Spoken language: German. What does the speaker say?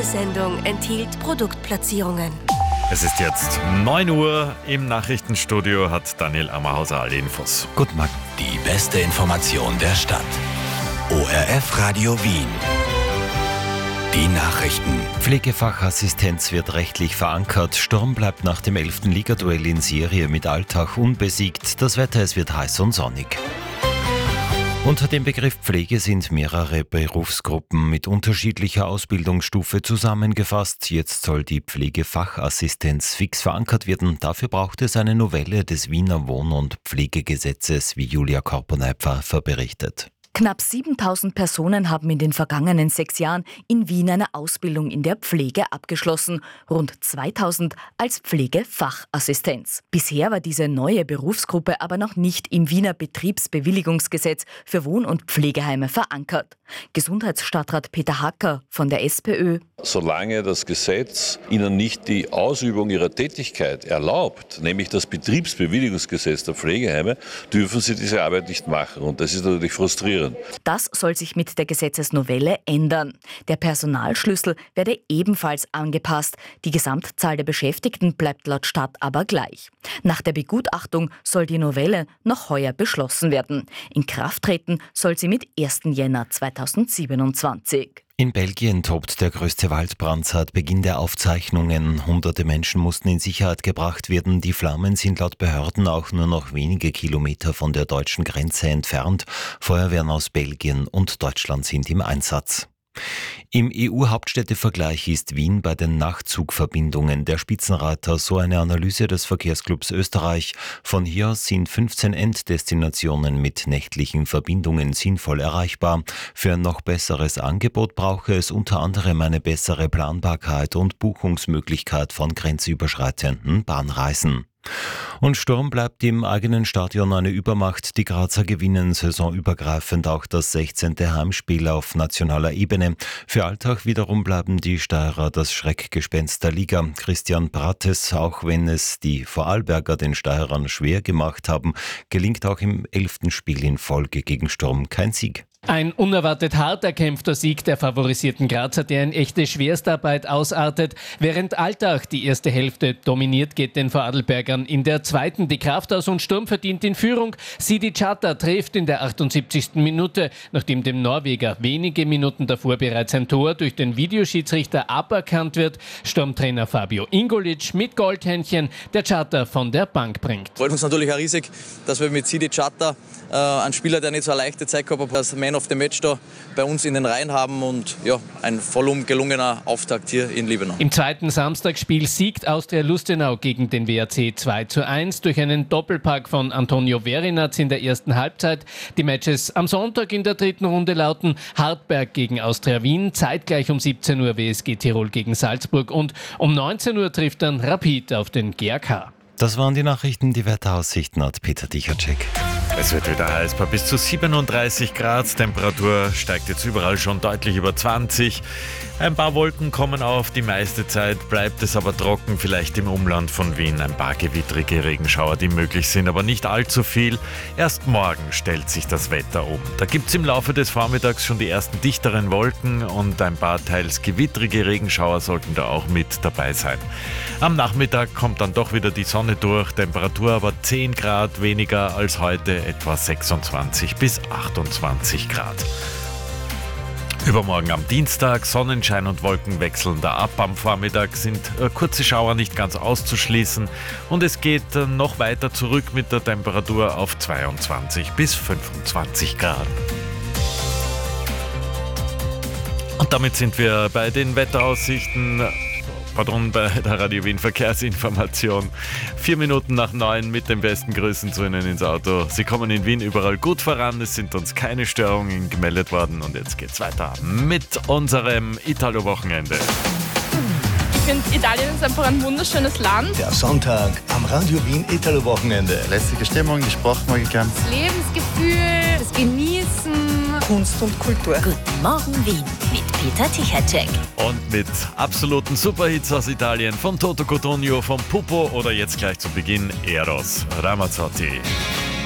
Sendung enthielt Produktplatzierungen. Es ist jetzt 9 Uhr. Im Nachrichtenstudio hat Daniel Ammerhauser alle Infos. Guten Morgen. Die beste Information der Stadt. ORF Radio Wien. Die Nachrichten. Pflegefachassistenz wird rechtlich verankert. Sturm bleibt nach dem 11. Ligaduell in Serie mit Altach unbesiegt. Das Wetter, es wird heiß und sonnig. Unter dem Begriff Pflege sind mehrere Berufsgruppen mit unterschiedlicher Ausbildungsstufe zusammengefasst. Jetzt soll die Pflegefachassistenz fix verankert werden. Dafür braucht es eine Novelle des Wiener Wohn- und Pflegegesetzes, wie Julia Korponei-Pfaffer berichtet. Knapp 7.000 Personen haben in den vergangenen 6 Jahren in Wien eine Ausbildung in der Pflege abgeschlossen, rund 2.000 als Pflegefachassistenz. Bisher war diese neue Berufsgruppe aber noch nicht im Wiener Betriebsbewilligungsgesetz für Wohn- und Pflegeheime verankert. Gesundheitsstadtrat Peter Hacker von der SPÖ. Solange das Gesetz Ihnen nicht die Ausübung Ihrer Tätigkeit erlaubt, nämlich das Betriebsbewilligungsgesetz der Pflegeheime, dürfen Sie diese Arbeit nicht machen. Und das ist natürlich frustrierend. Das soll sich mit der Gesetzesnovelle ändern. Der Personalschlüssel werde ebenfalls angepasst. Die Gesamtzahl der Beschäftigten bleibt laut Stadt aber gleich. Nach der Begutachtung soll die Novelle noch heuer beschlossen werden. In Kraft treten soll sie mit 1. Jänner 2027. In Belgien tobt der größte Waldbrand seit Beginn der Aufzeichnungen. Hunderte Menschen mussten in Sicherheit gebracht werden. Die Flammen sind laut Behörden auch nur noch wenige Kilometer von der deutschen Grenze entfernt. Feuerwehren aus Belgien und Deutschland sind im Einsatz. Im EU-Hauptstädtevergleich ist Wien bei den Nachtzugverbindungen der Spitzenreiter, so eine Analyse des Verkehrsclubs Österreich. Von hier aus sind 15 Enddestinationen mit nächtlichen Verbindungen sinnvoll erreichbar. Für ein noch besseres Angebot brauche es unter anderem eine bessere Planbarkeit und Buchungsmöglichkeit von grenzüberschreitenden Bahnreisen. Und Sturm bleibt im eigenen Stadion eine Übermacht. Die Grazer gewinnen saisonübergreifend auch das 16. Heimspiel auf nationaler Ebene. Für Altach wiederum bleiben die Steirer das Schreckgespenst der Liga. Christian Brates, auch wenn es die Vorarlberger den Steirern schwer gemacht haben, gelingt auch im 11. Spiel in Folge gegen Sturm kein Sieg. Ein unerwartet hart erkämpfter Sieg der favorisierten Grazer, der in echte Schwerstarbeit ausartet. Während Altach die erste Hälfte dominiert, geht den Vorarlbergern in der zweiten die Kraft aus und Sturm verdient in Führung. Sidi Chata trifft in der 78. Minute, nachdem dem Norweger wenige Minuten davor bereits ein Tor durch den Videoschiedsrichter aberkannt wird. Sturmtrainer Fabio Ingolic mit Goldhändchen, der Chata von der Bank bringt. Freut uns natürlich auch riesig, dass wir mit Sidi Chata einen Spieler, der nicht so eine leichte Zeit gehabt hat, als Man of the Match da bei uns in den Reihen haben und ja, ein vollum gelungener Auftakt hier in Liebenau. Im zweiten Samstagsspiel siegt Austria Lustenau gegen den WAC 2:1 durch einen Doppelpack von Antonio Verinaz in der ersten Halbzeit. Die Matches am Sonntag in der dritten Runde lauten Hartberg gegen Austria Wien, zeitgleich um 17 Uhr WSG Tirol gegen Salzburg und um 19 Uhr trifft dann Rapid auf den GAK. Das waren die Nachrichten, die Wetteraussichten hat Peter Dichacek. Es wird wieder heiß, bei bis zu 37 Grad. Temperatur steigt jetzt überall schon deutlich über 20. Ein paar Wolken kommen auf, die meiste Zeit bleibt es aber trocken, vielleicht im Umland von Wien ein paar gewittrige Regenschauer, die möglich sind, aber nicht allzu viel. Erst morgen stellt sich das Wetter um. Da gibt es im Laufe des Vormittags schon die ersten dichteren Wolken und ein paar teils gewittrige Regenschauer sollten da auch mit dabei sein. Am Nachmittag kommt dann doch wieder die Sonne durch, Temperatur aber 10 Grad weniger als heute, etwa 26 bis 28 Grad. Übermorgen am Dienstag, Sonnenschein und Wolken wechseln da ab. Am Vormittag sind kurze Schauer nicht ganz auszuschließen und es geht noch weiter zurück mit der Temperatur auf 22 bis 25 Grad. Und damit sind wir bei den Wetteraussichten. Bei der Radio Wien Verkehrsinformation. 4 Minuten nach 9 mit den besten Grüßen zu Ihnen ins Auto. Sie kommen in Wien überall gut voran, es sind uns keine Störungen gemeldet worden und jetzt geht's weiter mit unserem Italo-Wochenende. Ich finde, Italien ist einfach ein wunderschönes Land. Der Sonntag am Radio Wien Italo-Wochenende. Lässige Stimmung, die Sprache mag ich gern. Das Lebensgefühl, das Genießen. Kunst und Kultur. Guten Morgen Wien mit Peter Tichacek. Und mit absoluten Superhits aus Italien von Toto Cutugno, von Pupo oder jetzt gleich zu Beginn Eros Ramazzotti.